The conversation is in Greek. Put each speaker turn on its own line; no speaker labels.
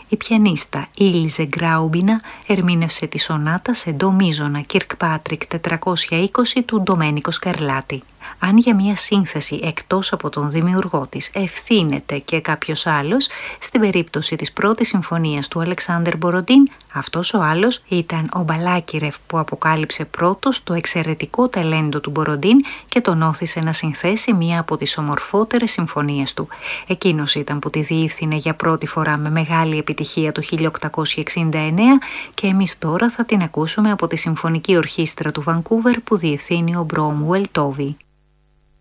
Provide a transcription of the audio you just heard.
Η πιανίστα Ήλιζε Γκράουμπινα ερμήνευσε τη σονάτα σε ντο μίζωνα Kirkpatrick 420 του Ντομένικο Σκαρλάτη. Αν για μια σύνθεση εκτός από τον δημιουργό της ευθύνεται και κάποιος άλλος, στην περίπτωση της πρώτης συμφωνίας του Αλεξάνδερ Μποροντίν, αυτός ο άλλος ήταν ο Μπαλάκιρεφ, που αποκάλυψε πρώτος το εξαιρετικό ταλέντο του Μποροντίν και τον όθησε να συνθέσει μία από τις ομορφότερες συμφωνίες του. Εκείνος ήταν που τη διεύθυνε για πρώτη φορά με μεγάλη επιτυχία το 1869 και εμείς τώρα θα την ακούσουμε από τη Συμφωνική Ορχήστρα του Βανκούβερ που διευθύνει ο Μπρόμουελ Τόβι.